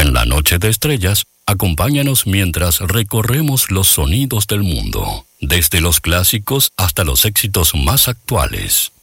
En la noche de estrellas, acompáñanos mientras recorremos los sonidos del mundo, desde los clásicos hasta los éxitos más actuales.